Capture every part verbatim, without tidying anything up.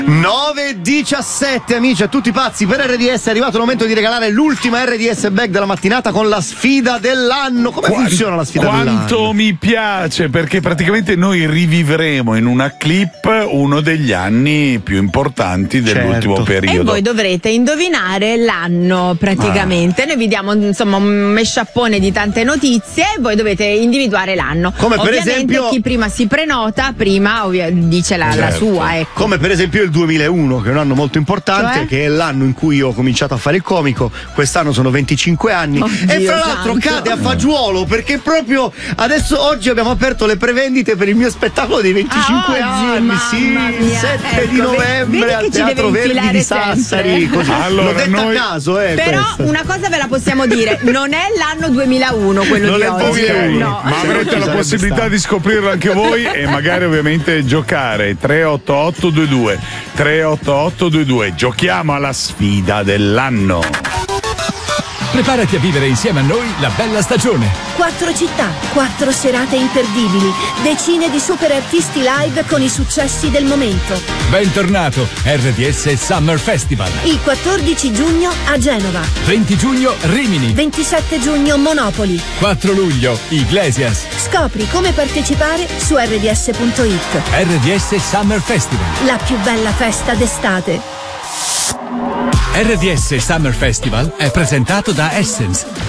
nove e diciassette, amici, a tutti pazzi per R D S. È arrivato il momento di regalare l'ultima R D S bag della mattinata con la sfida dell'anno. Come Quanto, funziona la sfida quanto dell'anno? Quanto mi piace, perché praticamente noi rivivremo in una clip uno degli anni più importanti dell'ultimo Certo. periodo. E voi dovrete indovinare l'anno praticamente. Ah. Noi vi diamo insomma un mesciappone di tante notizie e voi dovete individuare l'anno. Come per Ovviamente esempio chi prima si prenota, prima ovvia, dice la, certo. la sua. Ecco. Come per esempio il duemilauno, che è un anno molto importante, Cioè? che è l'anno in cui io ho cominciato a fare il comico. Quest'anno sono venticinque anni. Oddio e fra l'altro santo. cade a fagiolo, perché proprio adesso oggi abbiamo aperto le prevendite per il mio spettacolo dei venticinque Ah, oggi, anni. mamma Sì, il mia. sette Ecco, di novembre vedi al che ci Teatro deve Verdi infilare di Sassari. sempre. Così. Allora, L'ho detta noi- a caso, eh. Però questa. una cosa ve la possiamo dire, non è l'anno duemilauno quello Non di è il oggi. duemilauno. No. Ma Se no avrete ci la sarebbe possibilità stato. di scoprirlo anche voi e magari ovviamente giocare. Tre otto otto due due tre otto otto due due. Giochiamo alla sfida dell'anno. Preparati a vivere insieme a noi la bella stagione. Quattro città, quattro serate imperdibili, decine di super artisti live con i successi del momento. Bentornato R D S Summer Festival. Il quattordici giugno a Genova, venti giugno Rimini. ventisette giugno Monopoli. quattro luglio Iglesias. Scopri come partecipare su R D S punto it. R D S Summer Festival. La più bella festa d'estate. R D S Summer Festival è presentato da Essence.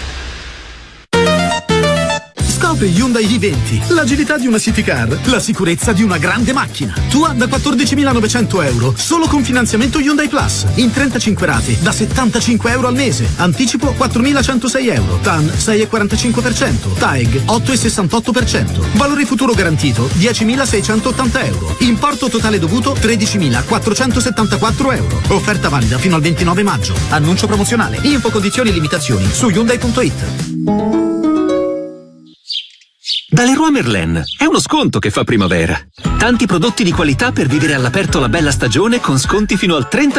Scopri Hyundai i venti, l'agilità di una city car, la sicurezza di una grande macchina. Tua da quattordicimilanovecento euro, solo con finanziamento Hyundai Plus, in trentacinque rate, da settantacinque euro al mese. Anticipo quattromilacentosei euro, T A N sei virgola quarantacinque per cento, T A E G otto virgola sessantotto per cento. Valore futuro garantito diecimilaseicentottanta euro. Importo totale dovuto tredicimilaquattrocentosettantaquattro euro. Offerta valida fino al ventinove maggio. Annuncio promozionale. Info, condizioni e limitazioni su Hyundai punto it. Da Leroy Merlin è uno sconto che fa primavera. Tanti prodotti di qualità per vivere all'aperto la bella stagione con sconti fino al trenta